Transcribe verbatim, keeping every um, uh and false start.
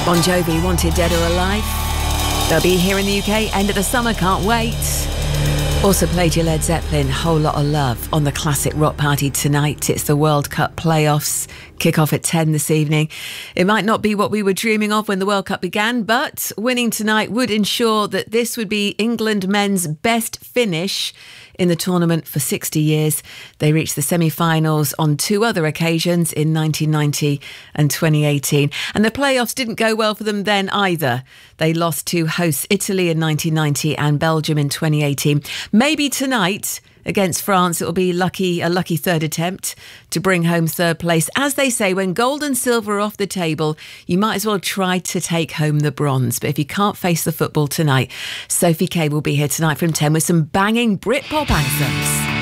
Bon Jovi, Wanted Dead or Alive. They'll be here in the U K, end of the summer, can't wait. Also played your Led Zeppelin, Whole Lot of Love on the Classic Rock Party tonight. It's the World Cup playoffs, kick off at ten this evening. It might not be what we were dreaming of when the World Cup began, but winning tonight would ensure that this would be England men's best finish in the tournament for sixty years. They reached the semi-finals on two other occasions in nineteen ninety and twenty eighteen. And the playoffs didn't go well for them then either. They lost to hosts Italy in nineteen ninety and Belgium in twenty eighteen. Maybe tonight against France, it will be lucky a lucky third attempt to bring home third place. As they say, when gold and silver are off the table, you might as well try to take home the bronze. But if you can't face the football tonight, Sophie Kay will be here tonight from ten with some banging Britpop anthems.